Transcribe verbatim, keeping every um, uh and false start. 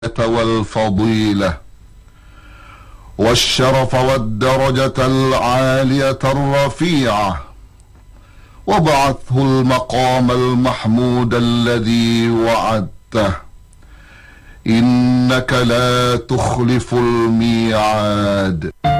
والفضيلة والشرف والدرجة العالية الرفيعة، وابعثه المقام المحمود الذي وعدته، إنك لا تخلف الميعاد.